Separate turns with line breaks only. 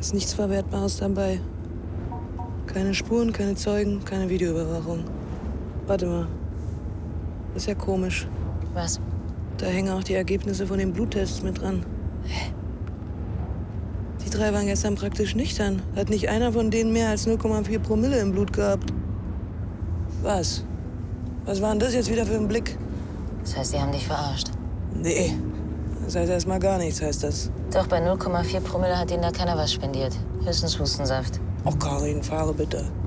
Ist nichts Verwertbares dabei. Keine Spuren, keine Zeugen, keine Videoüberwachung. Warte mal. Das ist ja komisch.
Was?
Da hängen auch die Ergebnisse von den Bluttests mit dran.
Hä?
Die 3 waren gestern praktisch nüchtern. Hat nicht einer von denen mehr als 0,4 Promille im Blut gehabt. Was? Was war denn das jetzt wieder für ein Blick?
Das heißt, die haben dich verarscht?
Nee. Das heißt erstmal gar nichts, heißt das.
Doch, bei 0,4 Promille hat ihnen da keiner was spendiert. Höchstens Hustensaft.
Och, Karin, fahre bitte.